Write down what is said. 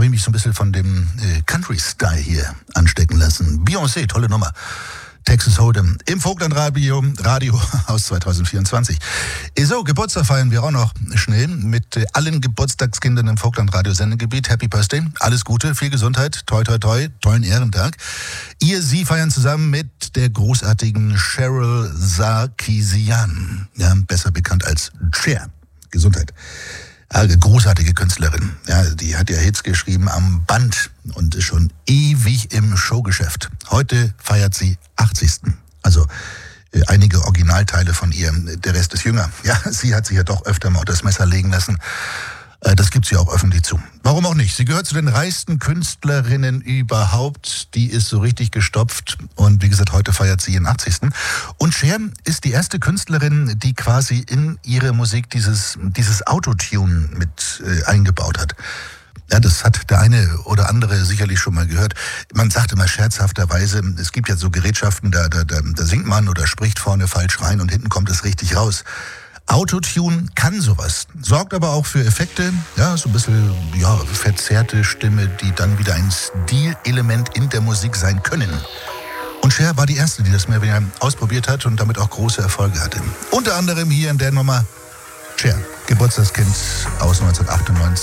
habe ich mich so ein bisschen von dem Country-Style hier anstecken lassen. Beyoncé, tolle Nummer. Texas Hold'em im Vogtland-Radio aus 2024. So, Geburtstag feiern wir auch noch schnell mit allen Geburtstagskindern im Vogtland-Radio-Sendegebiet. Happy Birthday, alles Gute, viel Gesundheit, toi toi toi, tollen Ehrentag. Sie feiern zusammen mit der großartigen Cheryl Sarkisian, ja, besser bekannt als Cher. Gesundheit. Großartige Künstlerin. Ja, die hat ja Hits geschrieben am Band und ist schon ewig im Showgeschäft. Heute feiert sie 80. Also einige Originalteile von ihr. Der Rest ist jünger. Ja, sie hat sich ja doch öfter mal unter das Messer legen lassen. Das gibt sie auch öffentlich zu. Warum auch nicht? Sie gehört zu den reichsten Künstlerinnen überhaupt. Die ist so richtig gestopft. Und wie gesagt, heute feiert sie ihren 80. Und Cher ist die erste Künstlerin, die quasi in ihre Musik dieses Autotune mit eingebaut hat. Ja, das hat der eine oder andere sicherlich schon mal gehört. Man sagt immer scherzhafterweise, es gibt ja so Gerätschaften, da singt man oder spricht vorne falsch rein und hinten kommt es richtig raus. Autotune kann sowas, sorgt aber auch für Effekte, ja, so ein bisschen verzerrte Stimme, die dann wieder ein Stilelement in der Musik sein können. Und Cher war die erste, die das mehr oder weniger ausprobiert hat und damit auch große Erfolge hatte. Unter anderem hier in der Nummer Cher, Geburtstagskind aus 1998.